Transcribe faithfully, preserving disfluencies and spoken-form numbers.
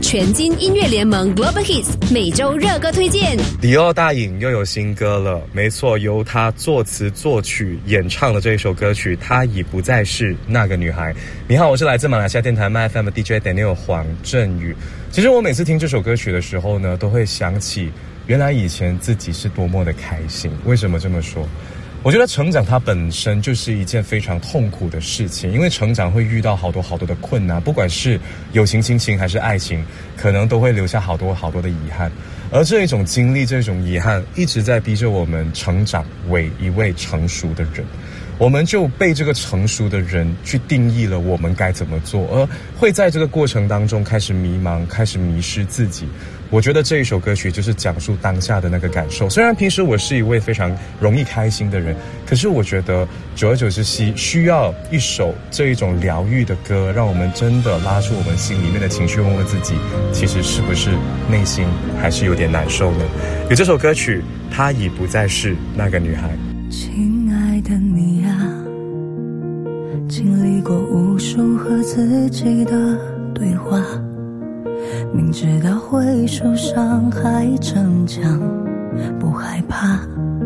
全金音乐联盟 Global Hits 每周热歌推荐。 迪奥大颖又有新歌了，没错，由他作词作曲演唱的这一首歌曲《她已不再是那个女孩》。你好，我是来自马来西亚电台 M F M 的 D J Daniel 黄振宇。其实我每次听这首歌曲的时候呢，都会想起原来以前自己是多么的开心。为什么这么说？我觉得成长它本身就是一件非常痛苦的事情，因为成长会遇到好多好多的困难，不管是友情、亲情还是爱情，可能都会留下好多好多的遗憾。而这一种经历，这种遗憾一直在逼着我们成长为一位成熟的人。我们就被这个成熟的人去定义了我们该怎么做，而会在这个过程当中开始迷茫，开始迷失自己。我觉得这一首歌曲就是讲述当下的那个感受。虽然平时我是一位非常容易开心的人，可是我觉得久而久之需需要一首这一种疗愈的歌，让我们真的拉出我们心里面的情绪，问问自己，其实是不是内心还是有点难受呢？有这首歌曲，她已不再是那个女孩。 亲爱的你啊，经历过无数和自己的对话，明知道会受伤还逞强不害怕，